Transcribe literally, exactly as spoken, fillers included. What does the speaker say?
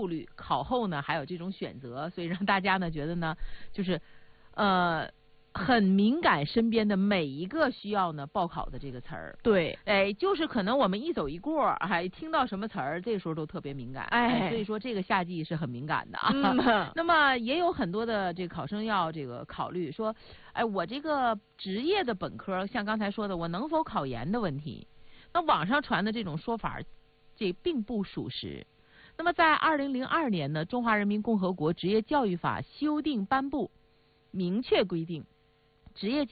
顾虑，考后呢还有这种选择，所以让大家呢觉得呢，就是呃。很敏感身边的每一个需要呢报考的这个词儿， 对， 哎，就是可能我们一走一过，还听到什么词儿，这时候都特别敏感， 哎， 所以说这个夏季是很敏感的啊。 嗯、 那么也有很多的这个考生要这个考虑说，哎，我这个职业的本科，像刚才说的，我能否考研的问题，那网上传的这种说法，这并不属实。那么在二零零二年呢，中华人民共和国职业教育法修订颁布，明确规定。职业